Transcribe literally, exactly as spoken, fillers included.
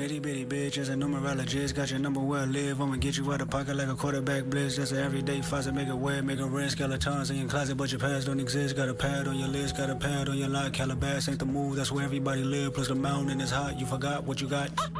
Bitty bitty bitch, as a numerologist, got your number where I live. I'ma get you out of pocket like a quarterback blitz. That's an everyday faucet, make it wet, make it red. Skeletons in your closet, but your past don't exist. Got a pad on your list, got a pad on your line. Calabas ain't the move, that's where everybody live. Plus the mountain is hot, you forgot what you got.